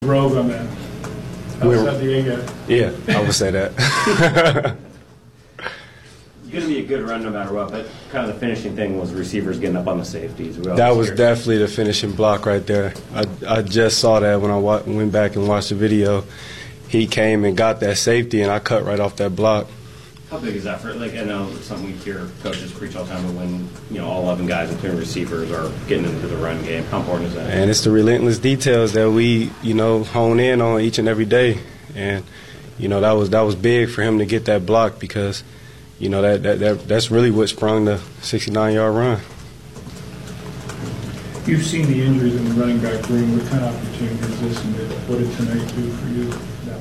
Rogue on that. Outside the A-gap. Yeah, I would say that. You're going to be a good run no matter what, but kind of the finishing thing was receivers getting up on the safeties. That was definitely the finishing block right there. I just saw that when I went back and watched the video. He came and got that safety, and I cut right off that block. How big is that for? Like, I know it's something we hear coaches preach all the time, but when all 11 guys, including receivers, are getting into the run game, how important is that? And it's the relentless details that we, hone in on each and every day. And that was big for him to get that block because, that's really what sprung the 69-yard run. You've seen the injuries in the running back room. What kind of opportunity is this, and what did tonight do for you?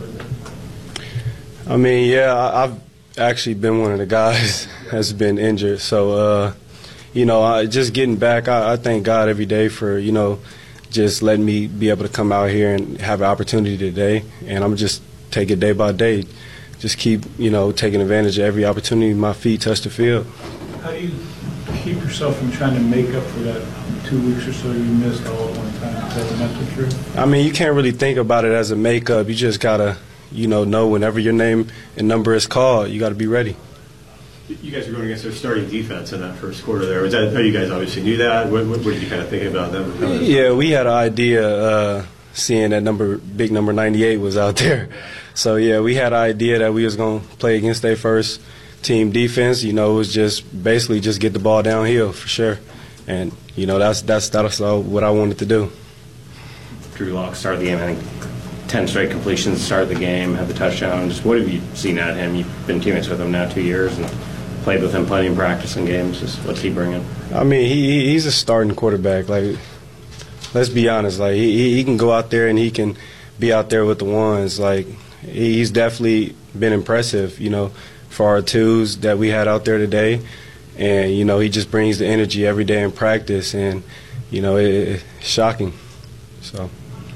I mean, I've actually been one of the guys that's been injured. So, just getting back, I thank God every day for, just letting me be able to come out here and have an opportunity today. And I'm just take it day by day. Just keep, taking advantage of every opportunity my feet touch the field. How do you keep yourself from trying to make up for that 2 weeks or so you missed all at one time? Is that a mental trick? I mean, you can't really think about it as a makeup. You just got to, know whenever your name and number is called, you got to be ready. You guys were going against their starting defense in that first quarter there. You guys obviously knew that? What did you kind of think about them? Yeah, we had an idea seeing that big number 98 was out there. So, yeah, we had an idea that we was going to play against their first team defense. It was just basically just get the ball downhill for sure. And, that's all what I wanted to do. Drew Lock started the game, I think 10 straight completions to start the game, had the touchdown. Just what have you seen out of him? You've been teammates with him now 2 years and played with him plenty in practice and games. Just what's he bringing? I mean, he's a starting quarterback. Like, let's be honest. Like, he can go out there and he can be out there with the ones. Like, he's definitely been impressive, for our twos that we had out there today. And, he just brings the energy every day in practice. And, it's shocking. So.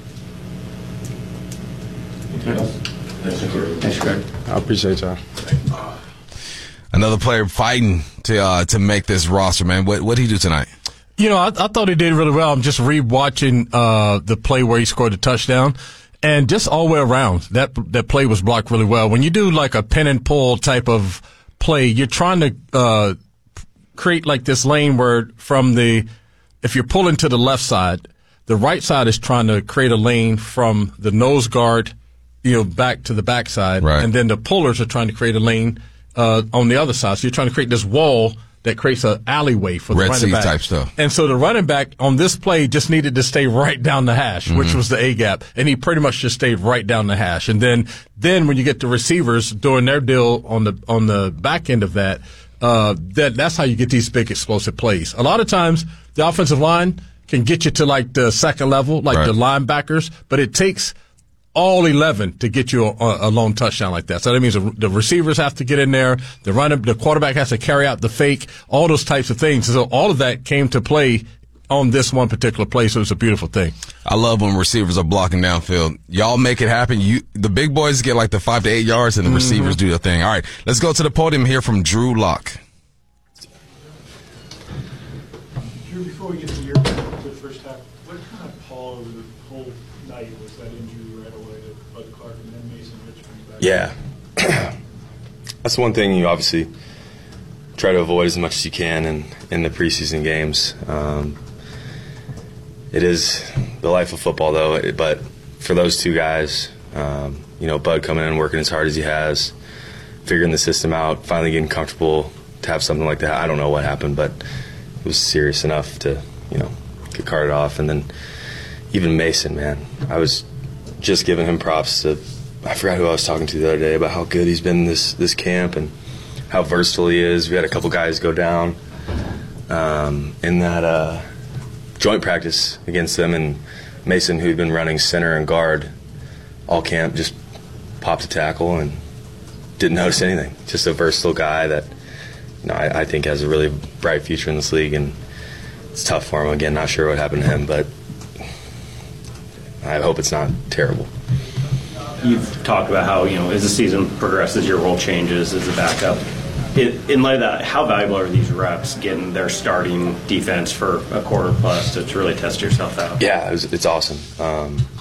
Thanks, Greg. I appreciate y'all. Another player fighting to make this roster, man. What did he do tonight? I thought he did really well. I'm just re-watching the play where he scored the touchdown, and just all the way around, that play was blocked really well. When you do like a pin and pull type of play, you're trying to create like this lane where if you're pulling to the left side, the right side is trying to create a lane from the nose guard, back to the backside, right. And then the pullers are trying to create a lane on the other side. So you're trying to create this wall that creates an alleyway for the Red running Sea back. type stuff. And so the running back on this play just needed to stay right down the hash, which was the A-gap, and he pretty much just stayed right down the hash. And then when you get the receivers doing their deal on the back end of that's how you get these big explosive plays. A lot of times the offensive line can get you to like the second level, like right. the linebackers, but it takes all 11 to get you a lone touchdown like that. So that means the receivers have to get in there, the quarterback has to carry out the fake, all those types of things. So all of that came to play on this one particular play, so it's a beautiful thing. I love when receivers are blocking downfield. Y'all make it happen. The big boys get like the 5 to 8 yards, and the receivers do their thing. All right, let's go to the podium here from Drew Lock. Drew, before we get to your first half, what kind of pall over the whole night was that injury right away to Bud Clark and then Mason Richmond back? Yeah. That's one thing you obviously try to avoid as much as you can in the preseason games. It is the life of football, though. But for those two guys, Bud coming in and working as hard as he has, figuring the system out, finally getting comfortable to have something like that. I don't know what happened, but it was serious enough to, get carted off. And then even Mason, man, I was just giving him props to, I forgot who I was talking to the other day about how good he's been this camp and how versatile he is. We had a couple guys go down in that joint practice against them, and Mason, who'd been running center and guard all camp, just popped a tackle and didn't notice anything. Just a versatile guy that I think has a really bright future in this league, and it's tough for him. Again, not sure what happened to him, but I hope it's not terrible. You've talked about how, as the season progresses, your role changes as a backup. In light of that, how valuable are these reps getting their starting defense for a quarter plus to really test yourself out? Yeah, it's awesome.